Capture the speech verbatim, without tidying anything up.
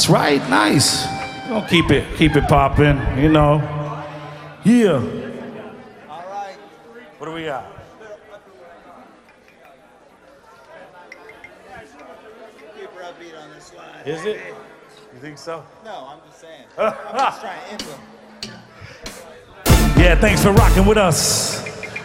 That's right, nice. We're gonna keep it, keep it popping, you know. Yeah. All right. What do we got? Keep her upbeat on this slide. Is it? You think so? No, I'm just saying. I'm just trying to influence. Yeah, thanks for rocking with us.